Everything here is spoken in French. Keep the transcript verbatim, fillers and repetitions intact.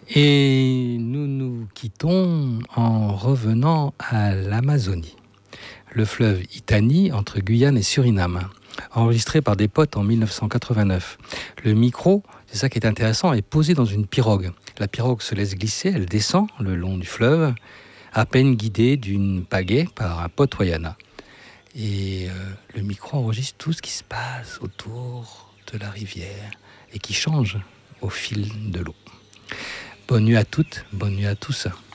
Et nous nous quittons en revenant à l'Amazonie, le fleuve Itani entre Guyane et Suriname, enregistré par des potes en mille neuf cent quatre-vingt-neuf. Le micro, c'est ça qui est intéressant, est posé dans une pirogue. La pirogue se laisse glisser, elle descend le long du fleuve, à peine guidée d'une pagaie par un pote Wayana. Et euh, le micro enregistre tout ce qui se passe autour de la rivière et qui change au fil de l'eau. Bonne nuit à toutes, bonne nuit à tous.